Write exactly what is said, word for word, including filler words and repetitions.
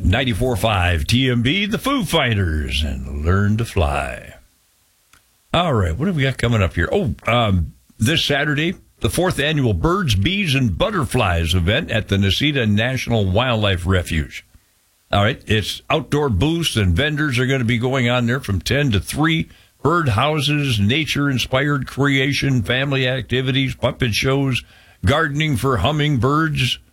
ninety-four point five T M B, the Foo Fighters, and Learn to Fly. All right, what have we got coming up here? Oh, um, this Saturday, the fourth annual Birds, Bees, and Butterflies event at the Necedah National Wildlife Refuge. All right, it's outdoor booths and vendors are going to be going on there from ten to three. Bird houses, nature-inspired creation, family activities, puppet shows, gardening for hummingbirds,